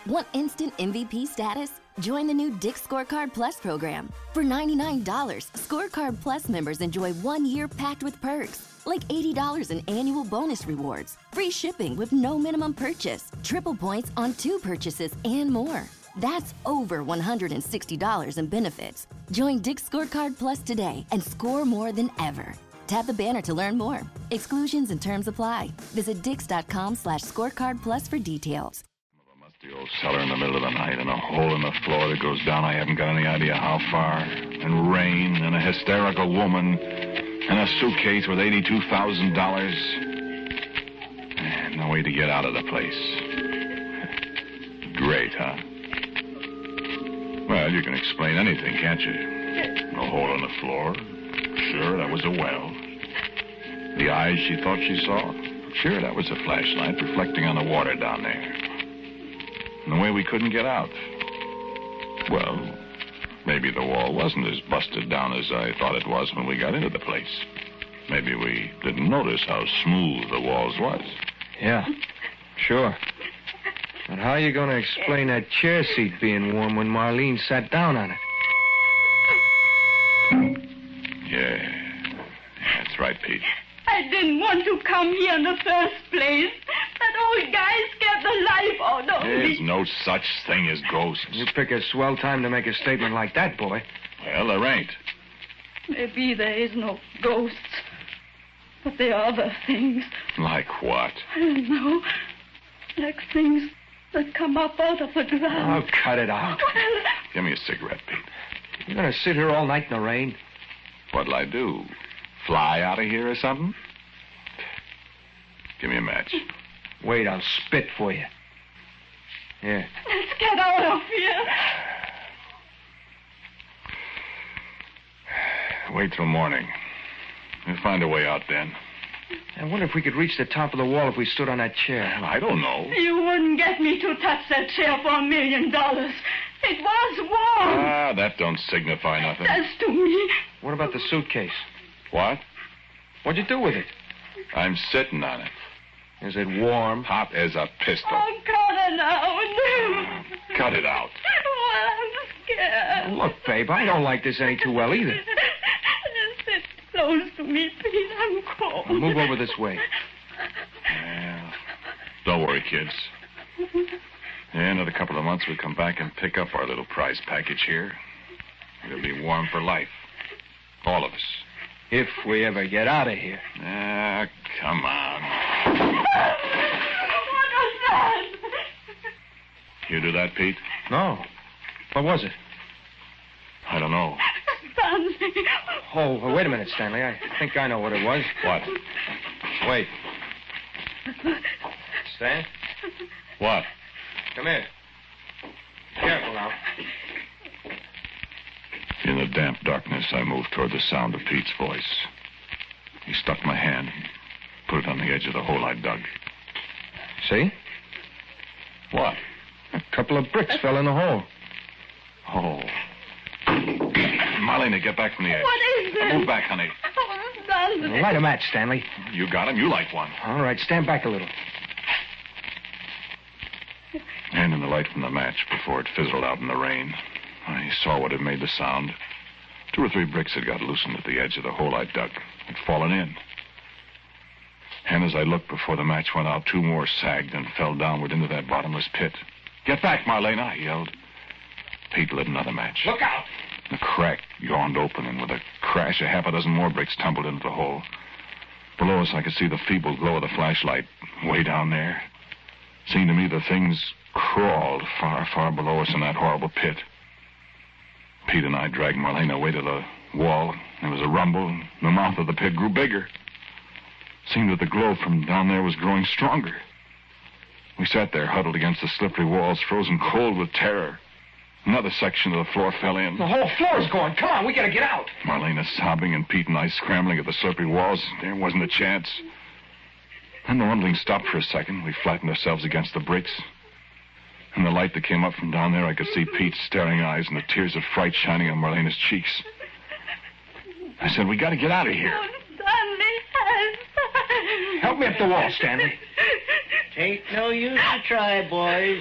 Want instant MVP status? Join the new Dick's Scorecard Plus program. For $99, Scorecard Plus members enjoy 1 year packed with perks, like $80 in annual bonus rewards, free shipping with no minimum purchase, triple points on 2 purchases, and more. That's over $160 in benefits. Join Dick's Scorecard Plus today and score more than ever. Tap the banner to learn more. Exclusions and terms apply. Visit dix.com/scorecardplus for details. The old cellar in the middle of the night and a hole in the floor that goes down I haven't got any idea how far. And rain and a hysterical woman and a suitcase with $82,000. And no way to get out of the place. Great, huh? Well, you can explain anything, can't you? A hole in the floor. Sure, that was a well. The eyes she thought she saw. Sure, that was a flashlight reflecting on the water down there. And the way we couldn't get out. Well, maybe the wall wasn't as busted down as I thought it was when we got into the place. Maybe we didn't notice how smooth the walls was. Yeah, sure. But how are you going to explain that chair seat being warm when Marlene sat down on it? Yeah, that's right, Pete. I didn't want to come here in the first place. That old guy scared the life out of me. There's no such thing as ghosts. You pick a swell time to make a statement like that, boy. Well, there ain't. Maybe there is no ghosts. But there are other things. Like what? I don't know. Like things that come up out of the ground. Oh, cut it out. Well, Give me a cigarette, Pete. You're going to sit here all night in the rain? What'll I do? Fly out of here or something? Give me a match. Wait, I'll spit for you. Here. let's get out of here. Wait till morning. We'll find a way out then. I wonder if we could reach the top of the wall if we stood on that chair. I don't know. You wouldn't get me to touch that chair for $1 million. It was warm. Ah, that don't signify nothing. That's to me. What about the suitcase? What? What'd you do with it? I'm sitting on it. Is it warm? Hot as a pistol. Oh, cut it out. Cut it out. Oh, I'm scared. Look, babe, I don't like this any too well either. Just sit close to me, Pete. I'm cold. Now move over this way. Well, don't worry, kids. In another couple of months, we'll come back and pick up our little prize package here. We'll be warm for life. All of us. If we ever get out of here. Ah, come on. What was that? You do that, Pete? No. What was it? I don't know. Stanley. Oh, wait a minute, Stanley. I think I know what it was. What? Wait. Stan? What? Come here. Careful now. In the damp darkness, I moved toward the sound of Pete's voice. He stuck my hand, put it on the edge of the hole I dug. See? What? A couple of bricks fell in the hole. Oh. Marlena, get back from the edge. What is this? Move back, honey. Oh, Stanley. Light a match, Stanley. You got him. You light one. All right, stand back a little. And in the light from the match, before it fizzled out in the rain, I saw what had made the sound. 2 or 3 bricks had got loosened at the edge of the hole I dug. Had fallen in. And as I looked before the match went out, 2 more sagged and fell downward into that bottomless pit. Get back, Marlena, I yelled. Pete lit another match. Look out! The crack yawned open, and with a crash, a half a dozen more bricks tumbled into the hole. Below us, I could see the feeble glow of the flashlight way down there. Seemed to me the things crawled far, far below us in that horrible pit. Pete and I dragged Marlena away to the wall. There was a rumble, and the mouth of the pit grew bigger. Seemed that the glow from down there was growing stronger. We sat there, huddled against the slippery walls, frozen cold with terror. Another section of the floor fell in. The whole floor's going. Come on, we gotta get out. Marlena sobbing and Pete and I scrambling at the slippery walls. There wasn't a chance. Then the rumbling stopped for a second. We flattened ourselves against the bricks. In the light that came up from down there, I could see Pete's staring eyes and the tears of fright shining on Marlena's cheeks. I said, we gotta get out of here. Oh, Stanley, help. Help me up the wall, Stanley. Ain't no use to try, boys.